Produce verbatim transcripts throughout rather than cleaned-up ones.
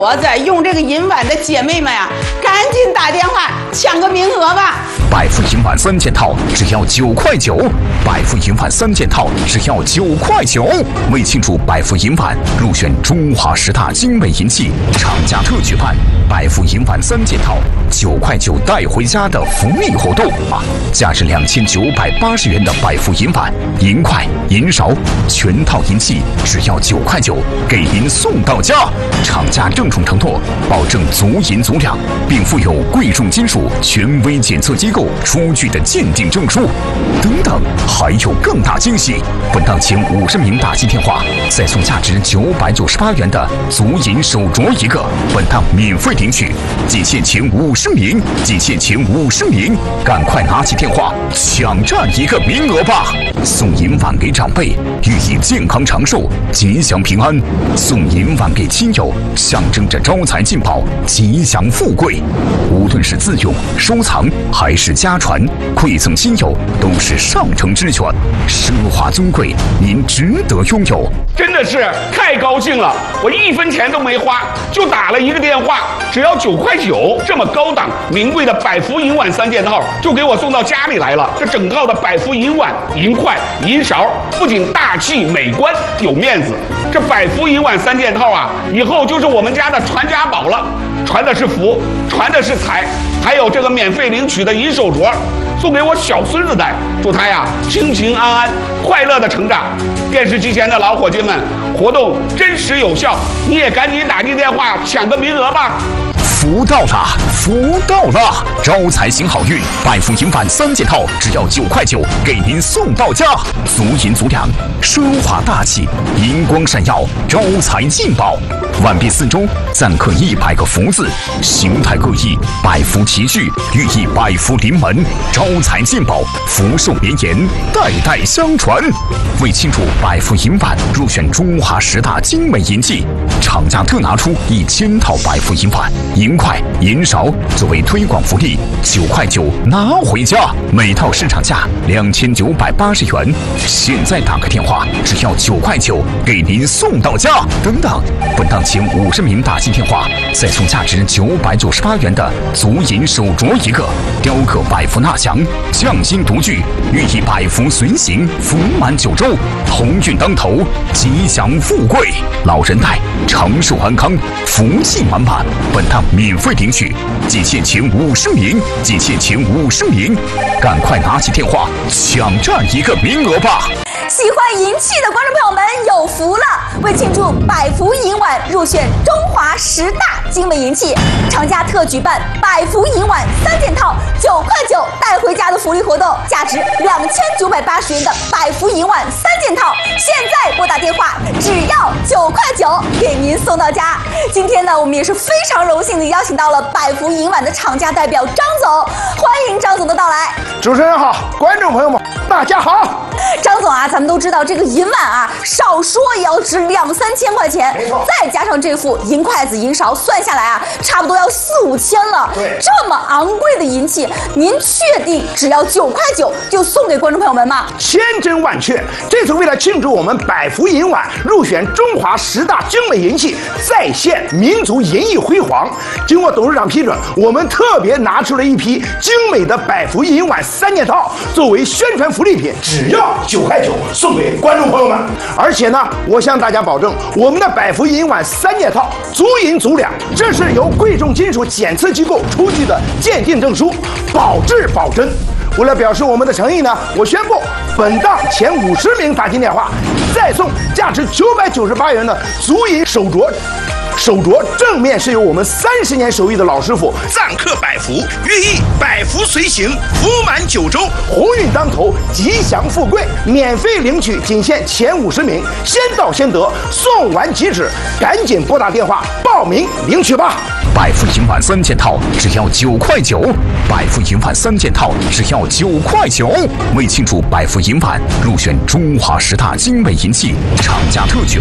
我在用这个银碗的姐妹们啊，赶紧打电话抢个名额吧！ 百富银碗三件套只要九块九，百富银碗三件套只要九块九。为庆祝百富银碗入选中华十大精美银器，厂家特举办百富银碗三件套九块九带回家的福利活动啊！价值两千九百八十元的百富银碗、银筷、银勺全套银器只要九块九，给您送到家。厂家郑重承诺，保证足银足两，并附有贵重金属权威检测机构出具的鉴定证书。等等，还有更大惊喜！本档前五十名打进电话，再送价值九百九十八元的足银手镯一个，本档免费领取。仅限前五十名，仅限前五十名，赶快拿起电话抢占一个名额吧！送银碗给长辈，寓意健康长寿、吉祥平安；送银碗给亲友，象征着招财进宝、吉祥富贵。无论是自用、收藏还是家传，馈赠亲友都是上乘之选，奢华尊贵，您值得拥有。 真的是太高兴了，我一分钱都没花，就打了一个电话，只要九块九，这么高档名贵的百福银碗三件套就给我送到家里来了。这整套的百福银碗、银筷、银勺不仅大气美观有面子，这百福银碗三件套啊，以后就是我们家的传家宝了，传的是福，传的是财，还有这个免费领取的银手镯，送给我小孙子戴，祝他呀平平安安、快乐的成长。电视机前的老伙计们，活动真实有效，你也赶紧打进电话抢个名额吧！ 福到了，福到了！招财行好运，百福银碗三件套只要九块九，给您送到家。足银足两，奢华大气，银光闪耀，招财进宝。碗壁四周錾刻一百个福字，形态各异，百福齐聚，寓意百福临门，招财进宝，福寿绵延，代代相传。为庆祝百福银碗入选中华十大精美银器，厂家特拿出一千套百福银碗、银筷、银勺作为推广福利，九块九拿回家，每套市场价两千九百八十元。现在打个电话，只要九块九，给您送到家。等等，本档前五十名打进电话，再送价值九百九十八元的足银手镯一个，雕刻百福纳祥，匠心独具，寓意百福随行，福满九州，鸿运当头，吉祥富贵，老人戴长寿安康，福气满满。本档免费领取，仅限前五十名，仅限前五十名，赶快拿起电话抢占一个名额吧！ 喜欢银器的观众朋友们有福了！为庆祝百福银碗入选中华十大精美银器，厂家特举办百福银碗三件套九块九带回家的福利活动，价值两千九百八十元的百福银碗三件套，现在拨打电话只要九块九，给您送到家。今天呢，我们也是非常荣幸的邀请到了百福银碗的厂家代表张总，欢迎张总的到来。 主持人好，观众朋友们大家好。 张总啊，咱们都知道这个银碗啊，少说也要值两三千块钱，再加上这副银筷子、银勺，算下来啊，差不多要四五千了。 对， 这么昂贵的银器，您确定只要九块九就送给观众朋友们吗？ 千真万确，这次为了庆祝我们百福银碗入选中华十大精美银器，再现民族银艺辉煌，经过董事长批准，我们特别拿出了一批精美的百福银碗三件套，作为宣传福利品，只要九块九送给观众朋友们。而且呢，我向大家保证，我们的百福银碗三件套足银足两，这是由贵重金属检测机构出具的鉴定证书，保质保真。为了表示我们的诚意呢，我宣布本档前五十名打进电话，再送价值九百九十八元的足银手镯。手镯正面是由我们三十年手艺的老师傅錾刻百福，寓意百福随行，福满九州，鸿运当头，吉祥富贵。免费领取，仅限前五十名，先到先得，送完即止，赶紧拨打电话报名领取吧。 百福银碗三件套只要九块九，百福银碗三件套只要九块九。为庆祝百福银碗入选中华十大精美银器，厂家特举办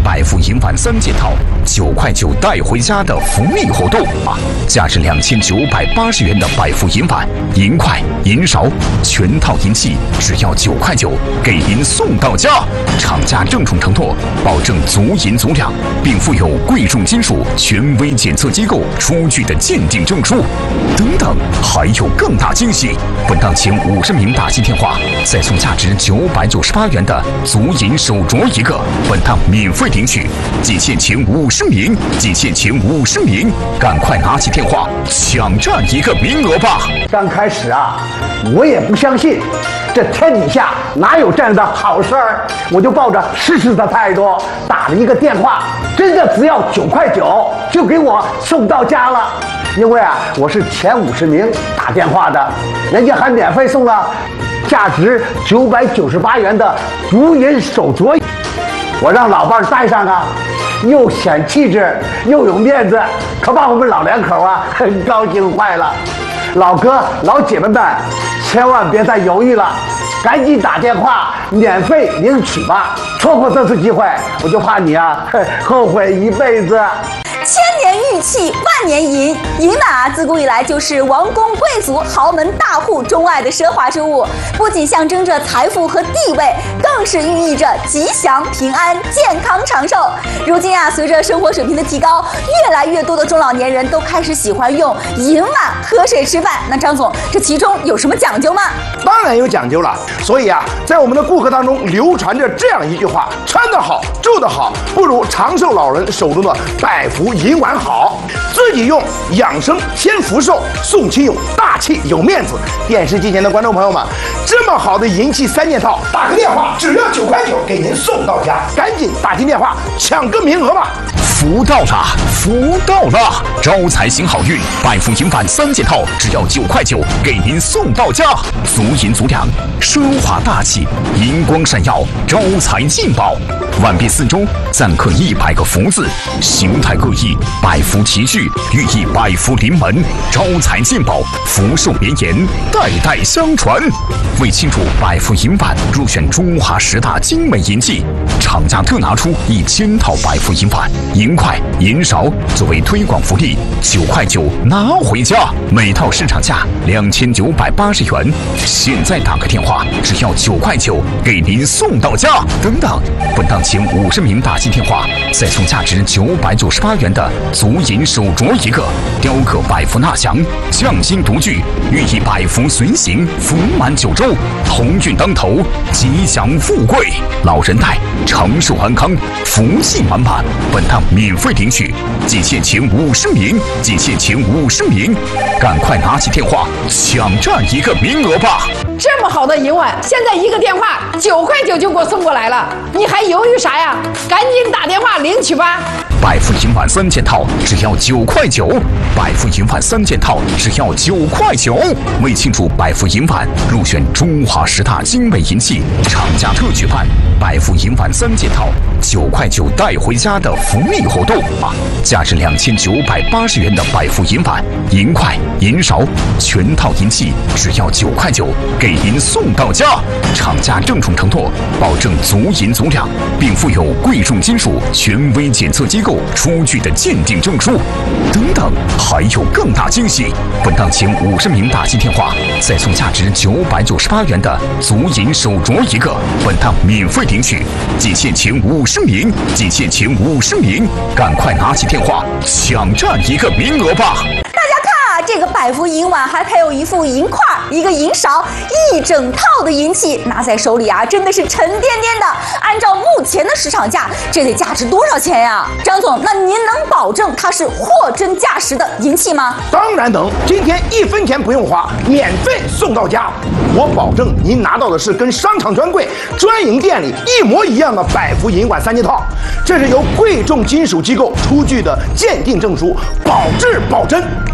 百福银碗三件套，九块九带回家的福利活动啊！价值两千九百八十元的百福银碗、银筷、银勺全套银器，只要九块九，给您送到家。厂家郑重承诺，保证足银足两，并附有贵重金属权威检测机构出具的鉴定证书。等等，还有更大惊喜！本档前五十名打进电话，再送价值九百九十八元的足银手镯一个，本档免费领取。仅限前五十名，仅限前五十名，赶快拿起电话抢占一个名额吧！ 刚开始啊，我也不相信，这天底下哪有这样的好事儿？我就抱着试试的态度打了一个电话，真的只要九块九就给我送到家了。因为啊，我是前五十名打电话的，人家还免费送了价值九百九十八元的足银手镯，我让老伴儿戴上啊，又显气质又有面子，可把我们老两口啊很高兴坏了。老哥老姐们们，千万别再犹豫了，赶紧打电话免费领取吧！错过这次机会，我就怕你啊后悔一辈子。 千年玉器，万年银。银碗啊，自古以来就是王公贵族、豪门大户钟爱的奢华之物，不仅象征着财富和地位，更是寓意着吉祥、平安、健康、长寿。如今啊，随着生活水平的提高，越来越多的中老年人都开始喜欢用银碗喝水吃饭。那张总，这其中有什么讲究吗？ 当然有讲究了。所以啊，在我们的顾客当中流传着这样一句话：穿得好，住得好，不如长寿老人手中的百福银碗好。自己用养生添福寿，送亲友大气有面子。电视机前的观众朋友们，这么好的银器三件套，打个电话只要九块九，给您送到家，赶紧打进电话抢个名额吧！ 福到了，福到了！招财行好运，百福银碗三件套，只要九块九，给您送到家。足银足两，奢华大气，银光闪耀，招财进宝。碗壁四周錾刻一百个福字，形态各异，百福齐聚，寓意百福临门，招财进宝，福寿绵延，代代相传。为庆祝百福银碗入选中华十大精美银器，厂家特拿出一千套百福银碗、银筷、银勺作为推广福利，九块九拿回家，每套市场价两千九百八十元。现在打个电话，只要九块九，给您送到家。等等，本档前五十名打进电话，再送价值九百九十八元的足银手镯一个，雕刻百福纳祥，匠心独具，寓意百福随行，福满九州，鸿运当头，吉祥富贵，老人戴长寿安康，福气满满。本档免费领取，仅限前五十名，仅限前五十名，赶快拿起电话抢占一个名额吧！ 这么好的银碗，现在一个电话九块九就给我送过来了，你还犹豫啥呀？赶紧打电话领取吧！ 百福银碗三件套只要九块九，百福银碗三件套只要九块九。为庆祝百福银碗入选中华十大精美银器，厂家特举办百福银碗三件套九块九带回家的福利活动啊！价值两千九百八十元的百福银碗、银筷、银勺全套银器，只要九块九，给您送到家。厂家郑重承诺，保证足银足两，并附有贵重金属权威检测机构出具的鉴定证书。等等，还有更大惊喜！本档前五十名打进电话，再送价值九百九十八元的足银手镯一个，本档免费领取，仅限前五十名，仅限前五十名，赶快拿起电话抢占一个名额吧！ 大家看啊，这个百福银碗还配有一副银筷、一个银勺，一整套的银器，拿在手里啊，真的是沉甸甸的。按照目前的市场价，这得价值多少钱呀？张总，那您能保证它是货真价实的银器吗？ 当然能，今天一分钱不用花，免费送到家。我保证您拿到的是跟商场专柜、专营店里一模一样的百福银碗三件套，这是由贵重金属机构出具的鉴定证书，保质保真。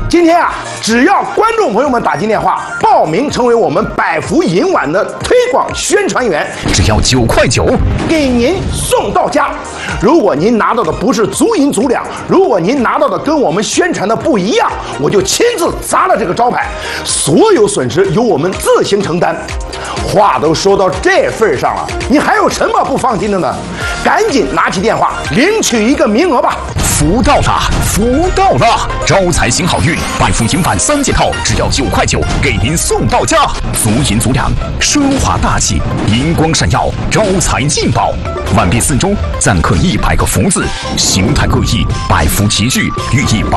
今天啊，只要观众朋友们打进电话报名成为我们百福银碗的推广宣传员， 只要九块九， 给您送到家。如果您拿到的不是足银足两，如果您拿到的跟我们宣传的不一样，我就亲自砸了这个招牌，所有损失由我们自行承担。话都说到这份上了，你还有什么不放心的呢？赶紧拿起电话领取一个名额吧！ 福到了，福到了！招财行好运，百福银碗三件套，只要九块九，给您送到家。足银足两，奢华大气，银光闪耀，招财进宝。碗壁四周錾刻一百个福字，形态各异，百福齐聚，寓意百